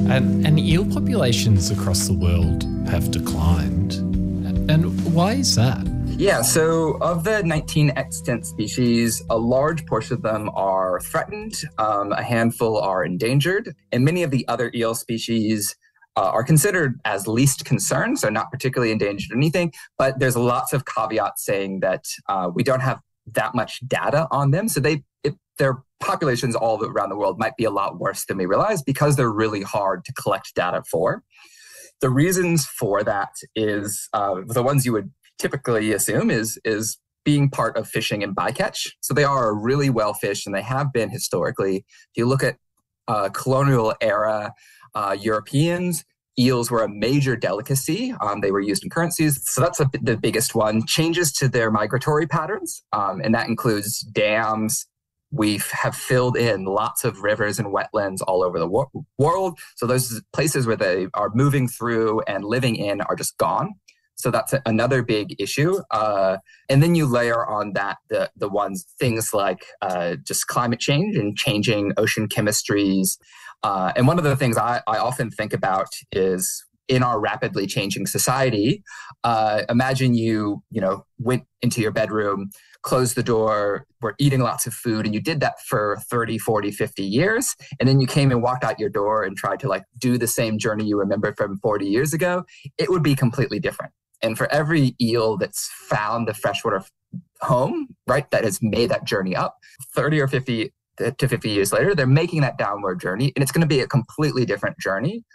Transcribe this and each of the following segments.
And eel populations across the world have declined. And why is that? Yeah, so of the 19 extant species, a large portion of them are threatened, a handful are endangered, and many of the other eel species are considered as least concern, so not particularly endangered or anything, but there's lots of caveats saying that we don't have that much data on them, so their populations all around the world might be a lot worse than we realize because they're really hard to collect data for. The reasons for that is the ones you would typically assume is being part of fishing and bycatch. So they are really well fished, and they have been historically. If you look at colonial era Europeans, eels were a major delicacy. They were used in currencies. So that's the biggest one. Changes to their migratory patterns, and that includes dams. We have filled in lots of rivers and wetlands all over the world. So those places where they are moving through and living in are just gone. So that's another big issue. And then you layer on that things like just climate change and changing ocean chemistries. And one of the things I often think about is in our rapidly changing society, imagine you went into your bedroom, closed the door, were eating lots of food, and you did that for 30, 40, 50 years. And then you came and walked out your door and tried to do the same journey you remembered from 40 years ago. It would be completely different. And for every eel that's found the freshwater home, right, that has made that journey up, 30 or 50 to 50 years later, they're making that downward journey. And it's going to be a completely different journey.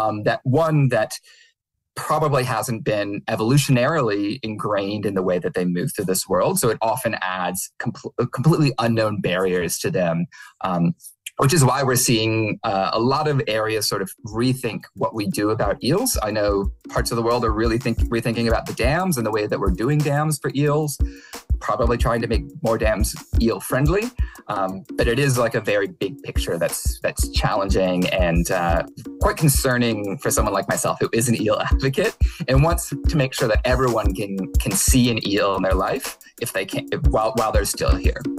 That probably hasn't been evolutionarily ingrained in the way that they move through this world. So it often adds completely unknown barriers to them, which is why we're seeing a lot of areas sort of rethink what we do about eels. I know parts of the world are really rethinking about the dams and the way that we're doing dams for eels, probably trying to make more dams eel friendly. But it is a very big picture that's challenging and quite concerning for someone like myself who is an eel advocate and wants to make sure that everyone can see an eel in their life if they can while they're still here.